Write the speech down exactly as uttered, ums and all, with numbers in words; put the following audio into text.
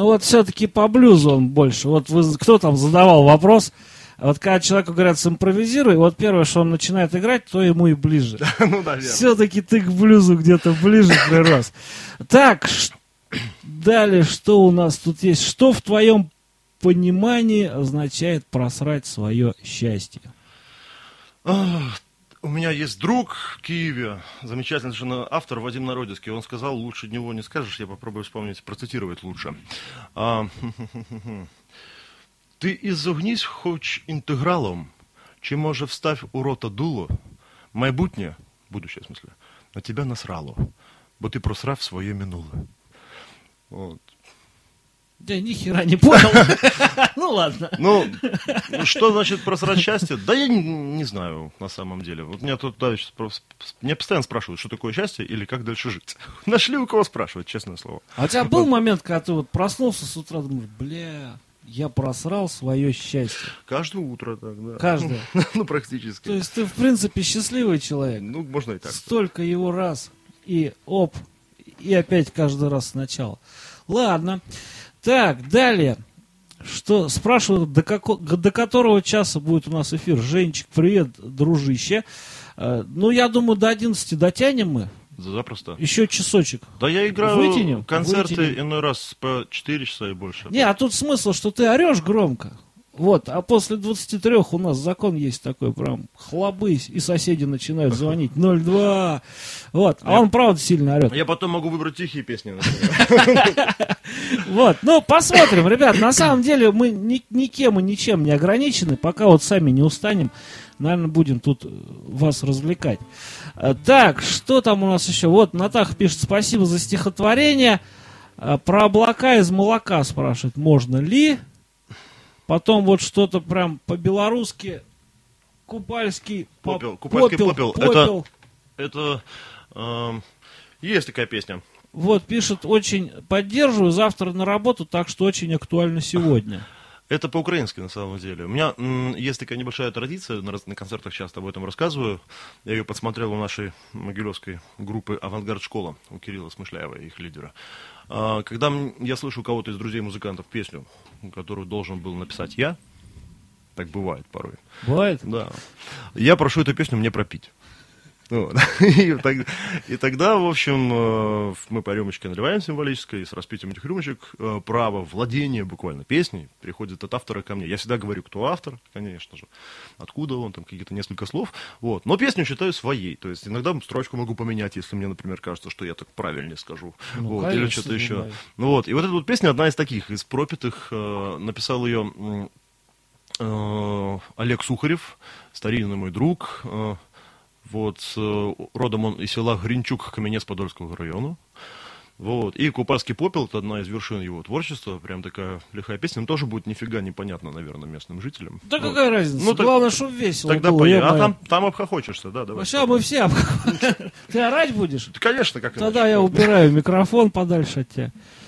вот все-таки по блюзу он больше. Вот вы, кто там задавал вопрос? Вот когда человеку говорят, симпровизируй, вот первое, что он начинает играть, то ему и ближе. Ну, наверное. Все-таки ты к блюзу где-то ближе прирос. Так, далее, что у нас тут есть? Что в твоем понимании означает просрать свое счастье? У меня есть друг в Киеве, замечательный совершенно автор Вадим Народецкий. Он сказал, лучше него не скажешь, я попробую вспомнить, процитировать лучше. А, Ти ізогнись хоч інтегралом, чи може вставь у рота дуло, майбутнє, будущее в смысле, на тебя насрало, бо ти просрав своє минуле. Вот. Я ни хера не понял. Ну ладно. Ну, что значит просрать счастье? Да я не, не знаю, на самом деле. Вот меня тут товарищ, меня постоянно спрашивают, что такое счастье или как дальше жить. Нашли у кого спрашивать, честное слово. А у тебя был момент, когда ты вот проснулся с утра, думаешь, бля, я просрал свое счастье? Каждое утро так, да. Каждое? Ну, практически. То есть ты, в принципе, счастливый человек? Ну, можно и так. Столько его раз, и оп, и опять каждый раз сначала. Ладно. Так, далее. Что спрашивают, до, како, до которого часа будет у нас эфир? Женечек, привет, дружище. Э, ну, я думаю, до одиннадцати дотянем мы. Запросто. Еще часочек. Да я играю Вытянем, концерты вытянем. иной раз по четыре часа и больше. Не, а тут смысл, что ты орешь громко. Вот, а после двадцати трёх у нас закон есть такой, прям хлобысь, и соседи начинают звонить ноль два. Вот, а он правда сильно орет. Я потом могу выбрать тихие песни. Вот, ну посмотрим, ребят, на самом деле мы ни, никем и ничем не ограничены, пока вот сами не устанем, наверное, будем тут вас развлекать. Так, что там у нас еще? Вот, Натаха пишет, спасибо за стихотворение. Про облака из молока спрашивает, можно ли? Потом вот что-то прям по-белорусски, купальский попел. Купальский попел. попел. Это, это э, есть такая песня. Вот, пишет, очень поддерживаю, завтра на работу, так что очень актуально сегодня. Это по-украински, на самом деле. У меня м, есть такая небольшая традиция, на, на концертах часто об этом рассказываю. Я ее подсмотрел у нашей могилевской группы «Авангард Школа», у Кирилла Смышляева, их лидера. А, когда я слышу у кого-то из друзей-музыкантов песню, которую должен был написать я, так бывает порой. Бывает? Да. Я прошу эту песню мне пропить. Вот. И, так, и тогда, в общем, мы по рюмочке наливаем символической, и с распитием этих рюмочек право владения буквально песней приходит от автора ко мне. Я всегда говорю, кто автор, конечно же, откуда он, там какие-то несколько слов. Вот. Но песню считаю своей. То есть иногда строчку могу поменять, если мне, например, кажется, что я так правильнее скажу. Ну, вот. конечно, Или что-то еще. бывает. Ну, вот. И вот эта вот песня одна из таких, из пропитых. Э, написал ее э, Олег Сухарев, старинный мой друг. Э, Вот, родом он из села Гринчук, Каменец-Подольского района. Вот. И «Купальский попел» — это одна из вершин его творчества. Прям такая лихая песня. Но тоже будет нифига непонятно, наверное, местным жителям. Да вот. какая разница? Ну, так, главное, чтобы весело тогда было. поедем. А там, там обхохочешься, да, давай. Сейчас мы все обхохочемся. Ты орать будешь? Да, конечно, как Тогда иначе. я убираю микрофон подальше от тебя.